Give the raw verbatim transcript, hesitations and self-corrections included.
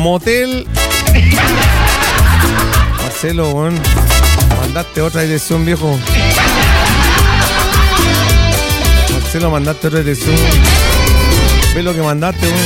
motel. Marcelo, weón. Mandaste otra dirección, viejo. Marcelo, mandaste otra dirección. Ve lo que mandaste, weón.